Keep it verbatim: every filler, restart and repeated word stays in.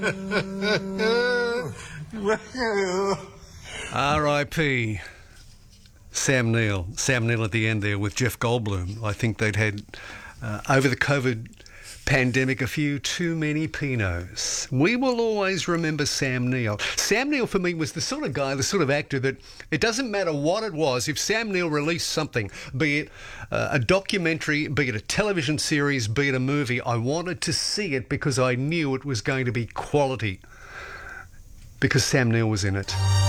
R I P Sam Neill. Sam Neill at the end there with Jeff Goldblum. I think they'd had, uh, over the COVID pandemic, a few too many Pinots. We will always remember Sam Neill. Sam Neill for me was the sort of guy, the sort of actor that it doesn't matter what it was. If Sam Neill released something, be it uh, a documentary, be it a television series, be it a movie, I wanted to see it because I knew it was going to be quality because Sam Neill was in it.